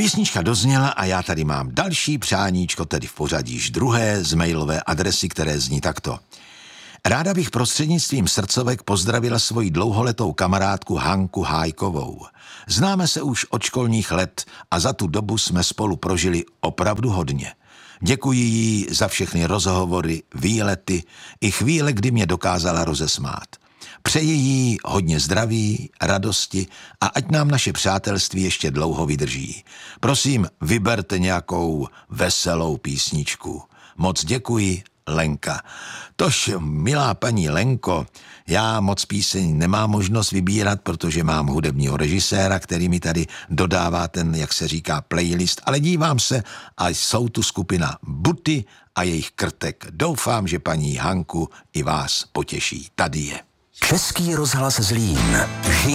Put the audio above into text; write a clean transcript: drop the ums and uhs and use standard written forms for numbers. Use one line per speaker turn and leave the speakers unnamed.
Písnička dozněla a já tady mám další přáníčko, tedy v pořadí již druhé z mailové adresy, které zní takto. Ráda bych prostřednictvím srdcovek pozdravila svoji dlouholetou kamarádku Hanku Hájkovou. Známe se už od školních let a za tu dobu jsme spolu prožili opravdu hodně. Děkuji jí za všechny rozhovory, výlety i chvíle, kdy mě dokázala rozesmát. Přeji jí hodně zdraví, radosti a ať nám naše přátelství ještě dlouho vydrží. Prosím, vyberte nějakou veselou písničku. Moc děkuji, Lenka. Tož, milá paní Lenko, já moc píseň nemám možnost vybírat, protože mám hudebního režiséra, který mi tady dodává ten, jak se říká, playlist, ale dívám se a jsou tu skupina Buty a jejich Krtek. Doufám, že paní Hanku i vás potěší. Tady je.
Český rozhlas Zlín.